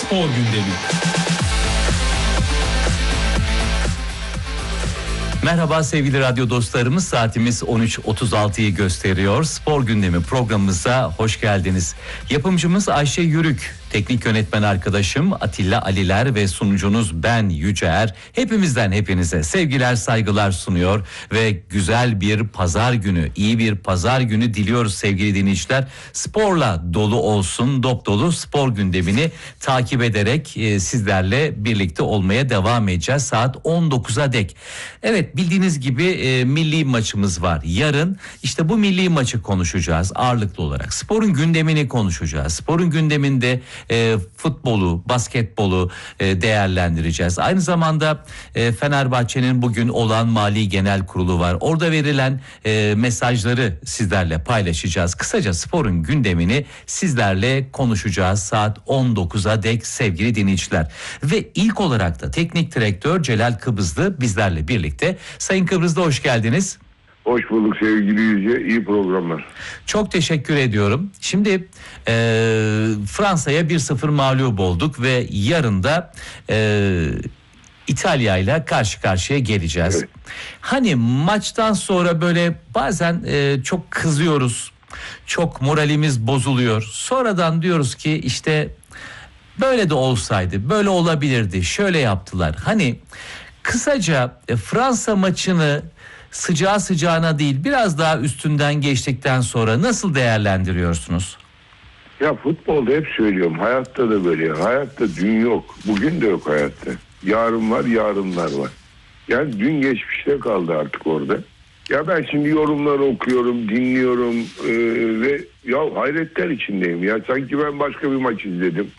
Spor Gündemi. Merhaba sevgili radyo dostlarımız, saatimiz 13.36'yı gösteriyor. Spor Gündemi programımıza hoş geldiniz. Yapımcımız Ayşe Yürük, teknik yönetmen arkadaşım Atilla Aliler ve sunucunuz ben Yüce hepimizden hepinize sevgiler saygılar sunuyor ve güzel bir pazar günü, iyi bir pazar günü diliyoruz sevgili dinleyiciler. Sporla dolu olsun, dop dolu spor gündemini takip ederek sizlerle birlikte olmaya devam edeceğiz saat 19'a dek. Evet, bildiğiniz gibi milli maçımız var. Yarın işte bu milli maçı konuşacağız ağırlıklı olarak. Sporun gündemini konuşacağız. Sporun gündeminde futbolu, basketbolu değerlendireceğiz. Aynı zamanda Fenerbahçe'nin bugün olan Mali Genel Kurulu var. Orada verilen mesajları sizlerle paylaşacağız. Kısaca sporun gündemini sizlerle konuşacağız saat 19'a dek sevgili dinleyiciler. Ve ilk olarak da teknik direktör Celal Kıbrıslı bizlerle birlikte. Sayın Kıbrıslı, hoş geldiniz. Hoş bulduk sevgili Yüce, iyi programlar. Çok teşekkür ediyorum. Şimdi Fransa'ya 1-0 mağlup olduk ve yarın da İtalya ile karşı karşıya geleceğiz. Evet. Hani maçtan sonra böyle bazen çok kızıyoruz, çok moralimiz bozuluyor. Sonradan diyoruz ki işte böyle de olsaydı, böyle olabilirdi, şöyle yaptılar. Hani kısaca Fransa maçını sıcağı sıcağına değil biraz daha üstünden geçtikten sonra nasıl değerlendiriyorsunuz? Ya futbolda hep söylüyorum, hayatta da böyle. Hayatta dün yok, bugün de yok hayatta. Yarın var, yarınlar var. Yani dün geçmişte kaldı artık orada. Ya ben şimdi yorumları okuyorum, dinliyorum ve ya hayretler içindeyim. Ya sanki ben başka bir maç izledim.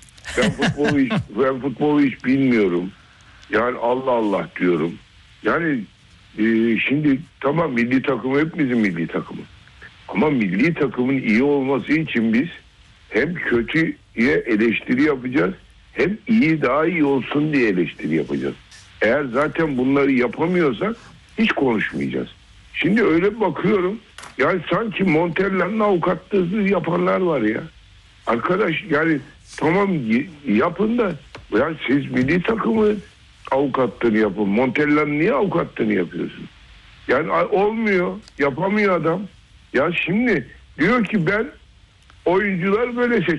Ben futbolu hiç bilmiyorum. Yani Allah Allah diyorum. Yani şimdi tamam, milli takım hepimizin milli takımı. Ama milli takımın iyi olması için biz hem kötüye eleştiri yapacağız, hem iyi daha iyi olsun diye eleştiri yapacağız. Eğer zaten bunları yapamıyorsak hiç konuşmayacağız. Şimdi öyle bakıyorum, yani sanki Montella'nın avukatlığı yapanlar var ya. Arkadaş yani tamam yapın da ya siz milli takımı avukatlığını yapın. Montella'nın niye avukatlığını yapıyorsun? Yani olmuyor, yapamıyor adam. Ya şimdi diyor ki ben oyuncular böyle